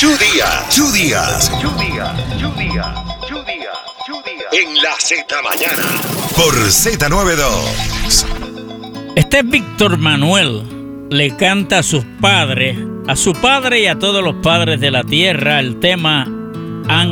Chu Díaz. En la Z Mañana. Por Z92. Este es Víctor Manuel. Le canta a sus padres, a su padre y a todos los padres de la tierra, el tema